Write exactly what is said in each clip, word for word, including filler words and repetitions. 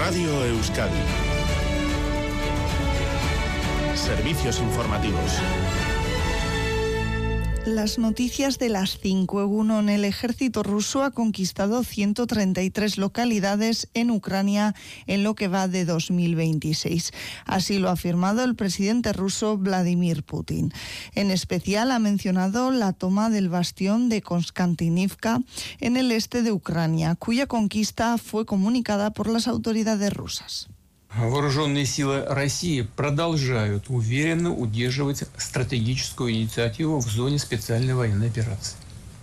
Radio Euskadi. Servicios informativos. Las noticias de las cinco. Uno, en el ejército ruso ha conquistado ciento treinta y tres localidades en Ucrania en lo que va de dos mil veintiséis. Así lo ha afirmado el presidente ruso Vladimir Putin. En especial ha mencionado la toma del bastión de Konstantinivka en el este de Ucrania, cuya conquista fue comunicada por las autoridades rusas. Вооруженные силы России продолжают уверенно удерживать стратегическую инициативу в зоне специальной военной операции.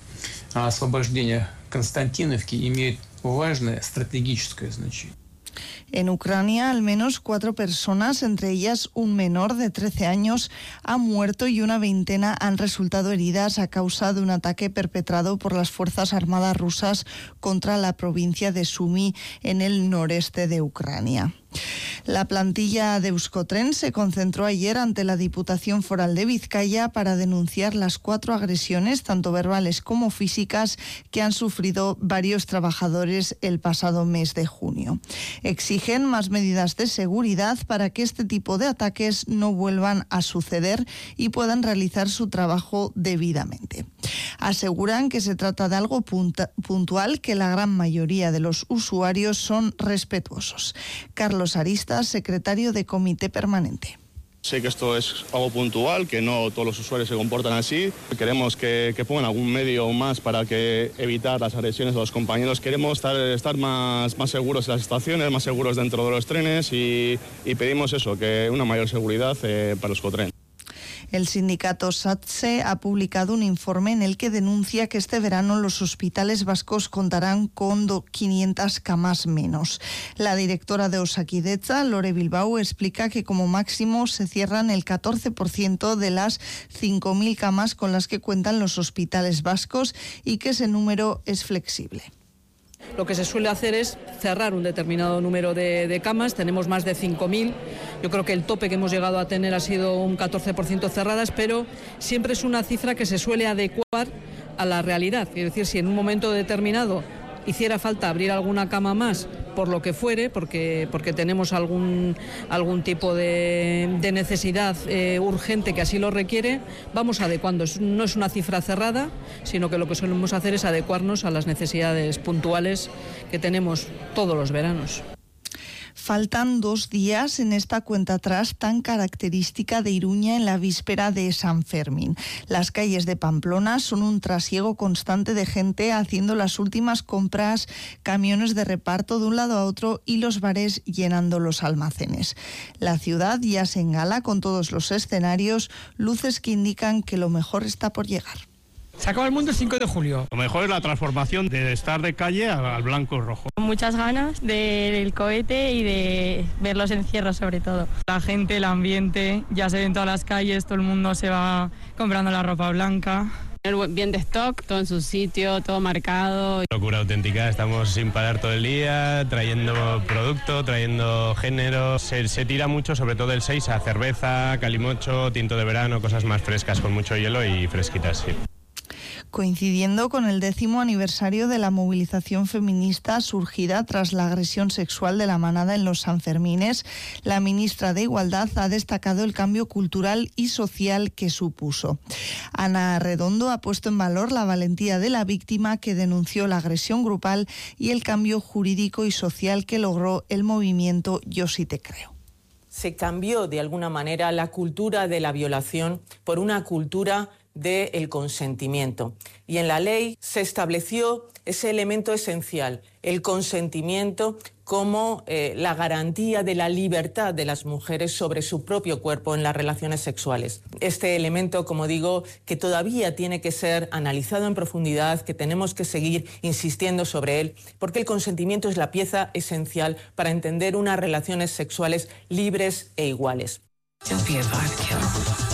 А освобождение Константиновки имеет важное стратегическое значение. En Ucrania, al menos cuatro personas, entre ellas un menor de trece años, han muerto y una veintena han resultado heridas a causa de un ataque perpetrado por las Fuerzas Armadas rusas contra la provincia de Sumy, en el noreste de Ucrania. La plantilla de Euskotren se concentró ayer ante la Diputación Foral de Vizcaya para denunciar las cuatro agresiones, tanto verbales como físicas, que han sufrido varios trabajadores el pasado mes de junio. Exigen más medidas de seguridad para que este tipo de ataques no vuelvan a suceder y puedan realizar su trabajo debidamente. Aseguran que se trata de algo puntual, que la gran mayoría de los usuarios son respetuosos. Carlos Aristas, secretario de Comité Permanente. Sé que esto es algo puntual, que no todos los usuarios se comportan así. Queremos que, que pongan algún medio más para que evitar las agresiones de los compañeros. Queremos estar, estar más, más seguros en las estaciones, más seguros dentro de los trenes y, y pedimos eso, que una mayor seguridad eh, para los Euskotren. El sindicato SATSE ha publicado un informe en el que denuncia que este verano los hospitales vascos contarán con quinientas camas menos. La directora de Osakidetza, Lore Bilbao, explica que como máximo se cierran el catorce por ciento de las cinco mil camas con las que cuentan los hospitales vascos y que ese número es flexible. Lo que se suele hacer es cerrar un determinado número de, de camas, tenemos más de cinco mil, yo creo que el tope que hemos llegado a tener ha sido un catorce por ciento cerradas, pero siempre es una cifra que se suele adecuar a la realidad, es decir, si en un momento determinado hiciera falta abrir alguna cama más, por lo que fuere, porque, porque tenemos algún, algún tipo de, de necesidad eh, urgente que así lo requiere, vamos adecuando. No es una cifra cerrada, sino que lo que solemos hacer es adecuarnos a las necesidades puntuales que tenemos todos los veranos. Faltan dos días en esta cuenta atrás tan característica de Iruña en la víspera de San Fermín. Las calles de Pamplona son un trasiego constante de gente haciendo las últimas compras, camiones de reparto de un lado a otro y los bares llenando los almacenes. La ciudad ya se engala con todos los escenarios, luces que indican que lo mejor está por llegar. Se acaba el mundo el cinco de julio. Lo mejor es la transformación de estar de calle al blanco y rojo. Muchas ganas del cohete y de ver los encierros sobre todo. La gente, el ambiente, ya se ve en todas las calles, todo el mundo se va comprando la ropa blanca. Bien de stock, todo en su sitio, todo marcado. Locura auténtica, estamos sin parar todo el día, trayendo producto, trayendo género. Se, se tira mucho, sobre todo el seis, a cerveza, calimocho, tinto de verano, cosas más frescas con mucho hielo y fresquitas, sí. Coincidiendo con el décimo aniversario de la movilización feminista surgida tras la agresión sexual de la manada en los Sanfermines, la ministra de Igualdad ha destacado el cambio cultural y social que supuso. Ana Redondo ha puesto en valor la valentía de la víctima que denunció la agresión grupal y el cambio jurídico y social que logró el movimiento Yo sí te creo. Se cambió de alguna manera la cultura de la violación por una cultura del consentimiento. Y en la ley se estableció ese elemento esencial, el consentimiento como eh, la garantía de la libertad de las mujeres sobre su propio cuerpo en las relaciones sexuales. Este elemento, como digo, que todavía tiene que ser analizado en profundidad, que tenemos que seguir insistiendo sobre él, porque el consentimiento es la pieza esencial para entender unas relaciones sexuales libres e iguales.